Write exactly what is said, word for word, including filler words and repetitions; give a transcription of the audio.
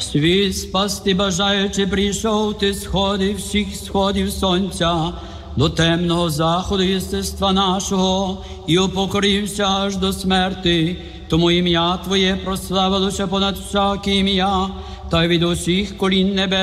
Світ спасти бажаючи прийшов ти сходи всіх сходів сонця, до темного заходу єстества нашого, і упокорився аж до смерти. Тому ім'я Твоє прославилося понад всяке ім'я, та й від усіх колін небес.